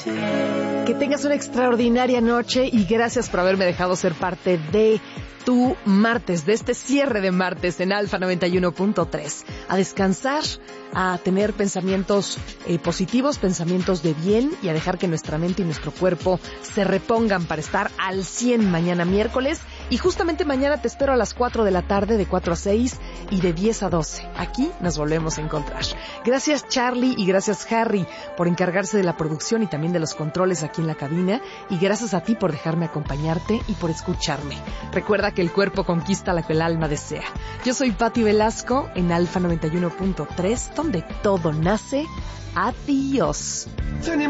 Que tengas una extraordinaria noche y gracias por haberme dejado ser parte de tu martes, de este cierre de martes en Alfa 91.3. A descansar, a tener pensamientos positivos, pensamientos de bien y a dejar que nuestra mente y nuestro cuerpo se repongan para estar al 100 mañana miércoles. Y justamente mañana te espero a las 4 de la tarde, de 4 a 6 y de 10 a 12. Aquí nos volvemos a encontrar. Gracias Charlie y gracias Harry por encargarse de la producción y también de los controles aquí en la cabina. Y gracias a ti por dejarme acompañarte y por escucharme. Recuerda que el cuerpo conquista lo que el alma desea. Yo soy Patti Velasco en Alfa 91.3, donde todo nace. Adiós.